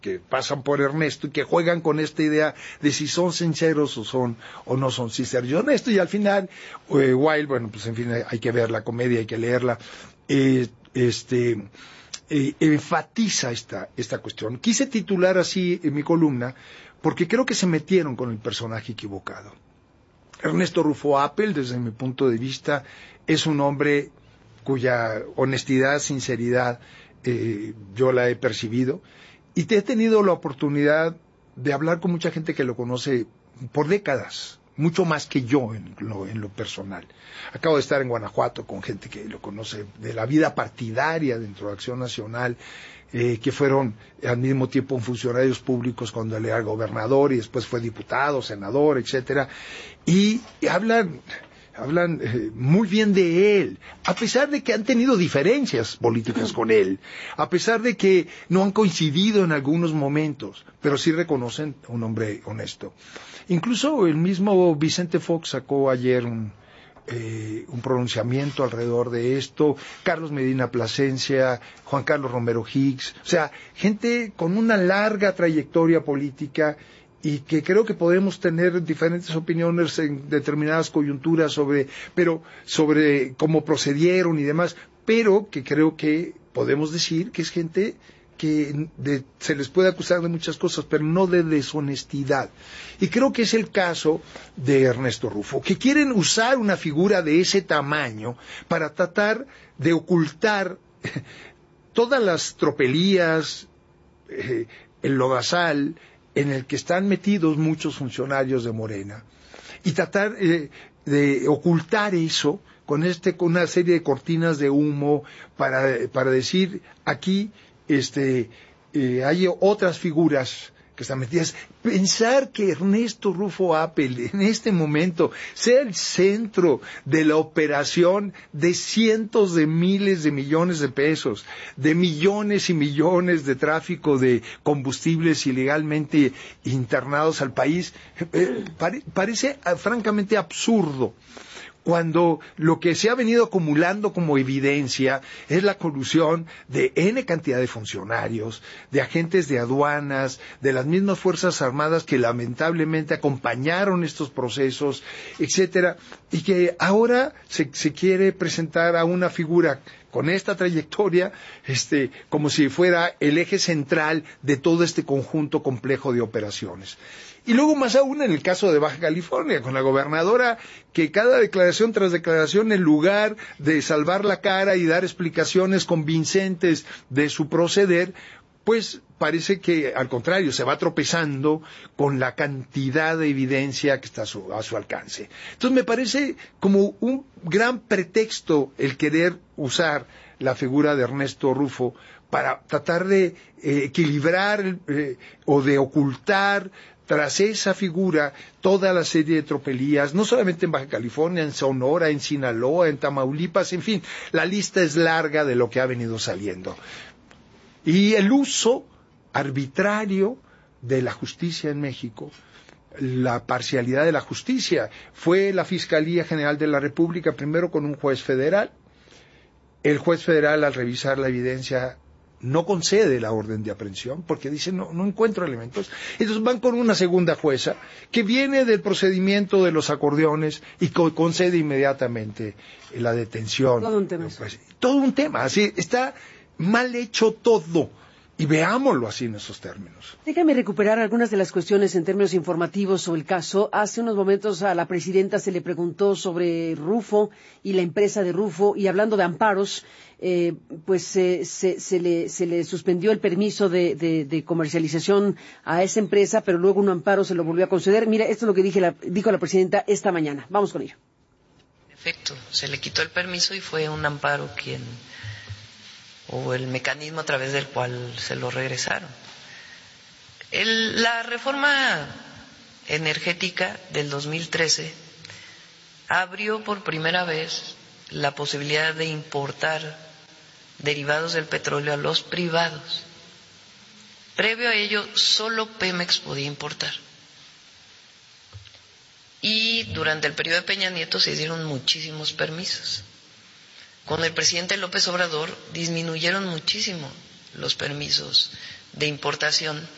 que pasan por Ernesto y que juegan con esta idea de si son sinceros o no son sinceros. Y Ernesto, y al final, Wilde, bueno, pues en fin, hay que ver la comedia, hay que leerla, enfatiza esta cuestión. Quise titular así en mi columna porque creo que se metieron con el personaje equivocado. Ernesto Rufo Appel, desde mi punto de vista, es un hombre cuya honestidad, sinceridad, yo la he percibido, y he tenido la oportunidad de hablar con mucha gente que lo conoce por décadas, mucho más que yo en lo personal. Acabo de estar en Guanajuato con gente que lo conoce de la vida partidaria dentro de Acción Nacional, que fueron al mismo tiempo funcionarios públicos cuando él era gobernador y después fue diputado, senador, etcétera, y hablan muy bien de él, a pesar de que han tenido diferencias políticas con él, a pesar de que no han coincidido en algunos momentos, pero sí reconocen a un hombre honesto. Incluso el mismo Vicente Fox sacó ayer un pronunciamiento alrededor de esto, Carlos Medina Plasencia, Juan Carlos Romero Hicks, o sea, gente con una larga trayectoria política y que creo que podemos tener diferentes opiniones en determinadas coyunturas sobre cómo procedieron y demás, pero que creo que podemos decir que es gente que se les puede acusar de muchas cosas, pero no de deshonestidad. Y creo que es el caso de Ernesto Rufo, que quieren usar una figura de ese tamaño para tratar de ocultar todas las tropelías, el lodazal en el que están metidos muchos funcionarios de Morena, y tratar de ocultar eso con una serie de cortinas de humo para decir aquí hay otras figuras que están metidas. Pensar que Ernesto Rufo Appel en este momento sea el centro de la operación de cientos de miles de millones de pesos, de millones y millones de tráfico de combustibles ilegalmente internados al país, parece francamente absurdo, cuando lo que se ha venido acumulando como evidencia es la colusión de N cantidad de funcionarios, de agentes de aduanas, de las mismas Fuerzas Armadas que lamentablemente acompañaron estos procesos, etcétera, y que ahora se quiere presentar a una figura con esta trayectoria, como si fuera el eje central de todo este conjunto complejo de operaciones. Y luego más aún en el caso de Baja California, con la gobernadora que cada declaración tras declaración, en lugar de salvar la cara y dar explicaciones convincentes de su proceder, pues parece que al contrario se va tropezando con la cantidad de evidencia que está a su alcance. Entonces me parece como un gran pretexto el querer usar la figura de Ernesto Rufo para tratar de equilibrar o de ocultar tras esa figura toda la serie de tropelías, no solamente en Baja California, en Sonora, en Sinaloa, en Tamaulipas, en fin, la lista es larga de lo que ha venido saliendo. Y el uso arbitrario de la justicia en México, la parcialidad de la justicia. Fue la Fiscalía General de la República primero con un juez federal. El juez federal, al revisar la evidencia, no concede la orden de aprehensión porque dice no encuentro elementos. Entonces van con una segunda jueza que viene del procedimiento de los acordeones y concede inmediatamente la detención. Todo un tema. Pues, todo un tema. Así está mal hecho todo. Y veámoslo así en esos términos. Déjame recuperar algunas de las cuestiones en términos informativos sobre el caso. Hace unos momentos a la presidenta se le preguntó sobre Rufo y la empresa de Rufo, y hablando de amparos, pues se le suspendió el permiso de comercialización a esa empresa, pero luego un amparo se lo volvió a conceder. Mira, esto es lo que dijo la presidenta esta mañana. Vamos con ello. En efecto, se le quitó el permiso y fue un amparo o el mecanismo a través del cual se lo regresaron. La reforma energética del 2013 abrió por primera vez la posibilidad de importar derivados del petróleo a los privados. Previo a ello, solo Pemex podía importar. Y durante el periodo de Peña Nieto se dieron muchísimos permisos. Con el presidente López Obrador disminuyeron muchísimo los permisos de importación